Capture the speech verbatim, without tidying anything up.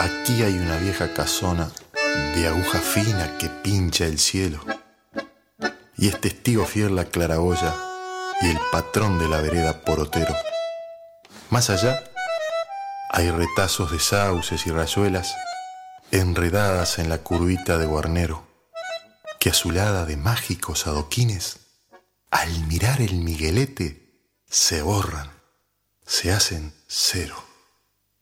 Aquí hay una vieja casona de aguja fina que pincha el cielo, y es testigo fiel la claraboya y el patrón de la vereda porotero. Más allá hay retazos de sauces y rayuelas enredadas en la curvita de Guarnero, que azulada de mágicos adoquines, al mirar el Miguelete se borran, se hacen cero.